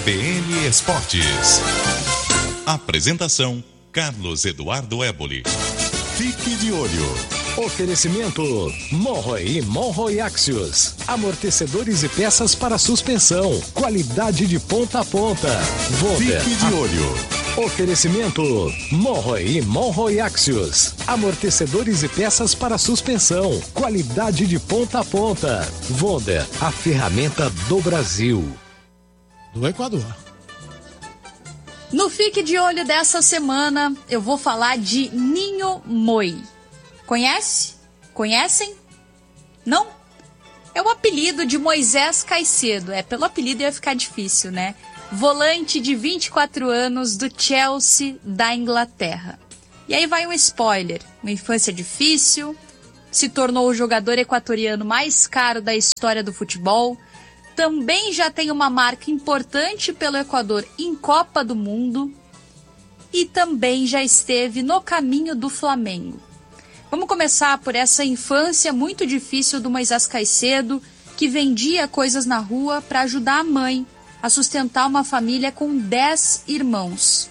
CBN Esportes. Apresentação: Carlos Eduardo Éboli. Fique de olho. Oferecimento Monroe e Monroe Axios. Amortecedores e peças para suspensão. Qualidade de ponta a ponta. Volver. Fique de olho. Oferecimento Monroe e Monroe Axios. Amortecedores e peças para suspensão. Qualidade de ponta a ponta. Wonder, a ferramenta do Brasil. Do Equador. No Fique de Olho dessa semana, eu vou falar de Ninho Moi. Conhece? Conhecem? Não? É o apelido de Moisés Caicedo. Pelo apelido ia ficar difícil, né? Volante de 24 anos do Chelsea da Inglaterra. E aí vai um spoiler. Uma infância difícil, se tornou o jogador equatoriano mais caro da história do futebol, também já tem uma marca importante pelo Equador em Copa do Mundo e também já esteve no caminho do Flamengo. Vamos começar por essa infância muito difícil do Moisés Caicedo, que vendia coisas na rua para ajudar a mãe a sustentar uma família com 10 irmãos.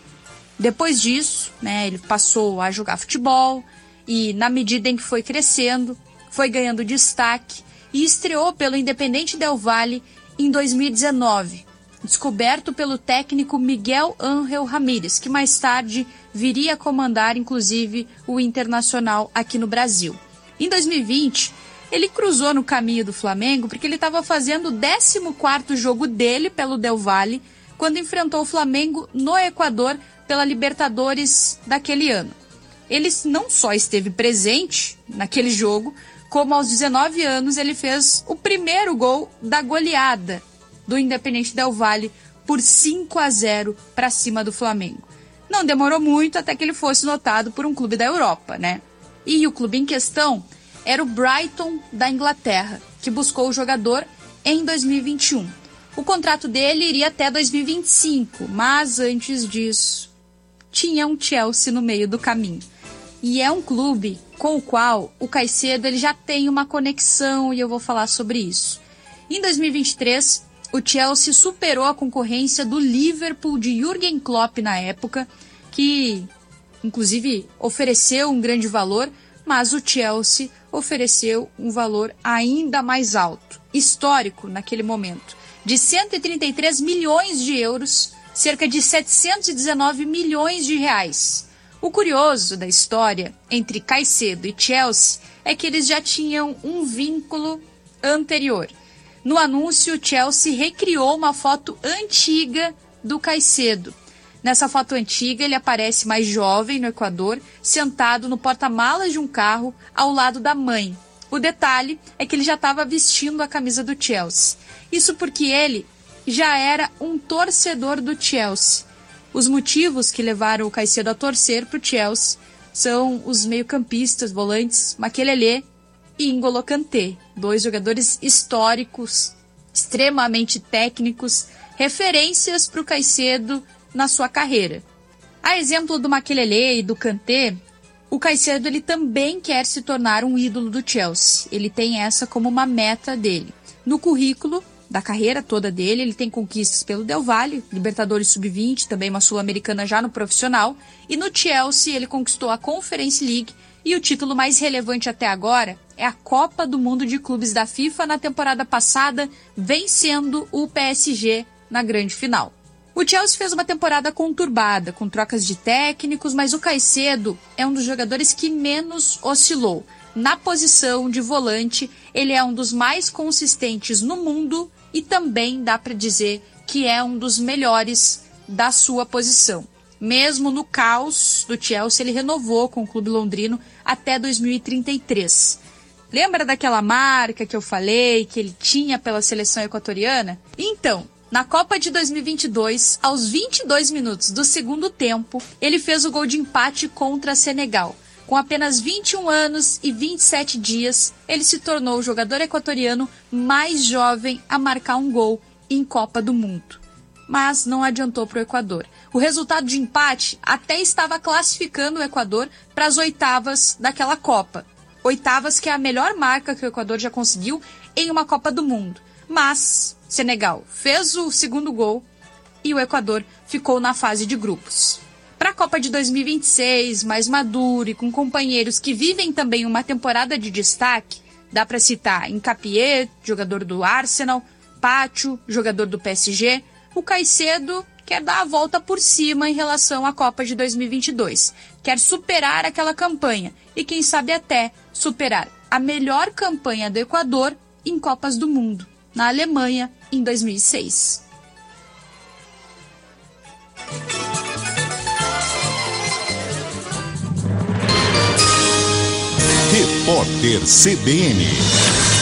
Depois disso, ele passou a jogar futebol e, na medida em que foi crescendo, foi ganhando destaque e estreou pelo Independiente Del Valle em 2019, descoberto pelo técnico Miguel Ángel Ramírez, que mais tarde viria a comandar, inclusive, o Internacional aqui no Brasil. Em 2020, ele cruzou no caminho do Flamengo porque ele estava fazendo o 14º jogo dele pelo Del Valle, quando enfrentou o Flamengo no Equador pela Libertadores daquele ano. Ele não só esteve presente naquele jogo, como aos 19 anos ele fez o primeiro gol da goleada do Independiente Del Valle por 5-0 para cima do Flamengo. Não demorou muito até que ele fosse notado por um clube da Europa, né? E o clube em questão era o Brighton da Inglaterra, que buscou o jogador em 2021. O contrato dele iria até 2025, mas antes disso, tinha um Chelsea no meio do caminho. E é um clube com o qual o Caicedo ele já tem uma conexão e eu vou falar sobre isso. Em 2023, o Chelsea superou a concorrência do Liverpool de Jürgen Klopp na época, que inclusive ofereceu um grande valor, mas o Chelsea ofereceu um valor ainda mais alto, histórico naquele momento, de 133 milhões de euros, cerca de 719 milhões de reais. O curioso da história entre Caicedo e Chelsea é que eles já tinham um vínculo anterior. No anúncio, o Chelsea recriou uma foto antiga do Caicedo. Nessa foto antiga, ele aparece mais jovem no Equador, sentado no porta-malas de um carro ao lado da mãe. O detalhe é que ele já estava vestindo a camisa do Chelsea. Isso porque ele já era um torcedor do Chelsea. Os motivos que levaram o Caicedo a torcer para o Chelsea são os meio-campistas, volantes Makelele e N'Golo Kanté, 2 jogadores históricos, extremamente técnicos, referências para o Caicedo na sua carreira. A exemplo do Makelele e do Kanté, o Caicedo ele também quer se tornar um ídolo do Chelsea. Ele tem essa como uma meta dele. No currículo da carreira toda dele, ele tem conquistas pelo Del Valle, Libertadores Sub-20, também uma Sul-Americana já no profissional, e no Chelsea ele conquistou a Conference League e o título mais relevante até agora é a Copa do Mundo de Clubes da FIFA na temporada passada, vencendo o PSG na grande final. O Chelsea fez uma temporada conturbada, com trocas de técnicos, mas o Caicedo é um dos jogadores que menos oscilou. Na posição de volante, ele é um dos mais consistentes no mundo e também dá para dizer que é um dos melhores da sua posição. Mesmo no caos do Chelsea, ele renovou com o clube londrino até 2033. Lembra daquela marca que eu falei que ele tinha pela seleção equatoriana? Então, na Copa de 2022, aos 22 minutos do segundo tempo, ele fez o gol de empate contra Senegal. Com apenas 21 anos e 27 dias, ele se tornou o jogador equatoriano mais jovem a marcar um gol em Copa do Mundo. Mas não adiantou para o Equador. O resultado de empate até estava classificando o Equador para as oitavas daquela Copa. Oitavas que é a melhor marca que o Equador já conseguiu em uma Copa do Mundo. Mas Senegal fez o segundo gol e o Equador ficou na fase de grupos. Para a Copa de 2026, mais maduro e com companheiros que vivem também uma temporada de destaque, dá para citar Hincapié, jogador do Arsenal, Pacho, jogador do PSG, o Caicedo quer dar a volta por cima em relação à Copa de 2022, quer superar aquela campanha e quem sabe até superar a melhor campanha do Equador em Copas do Mundo, na Alemanha, em 2006. Repórter CBN.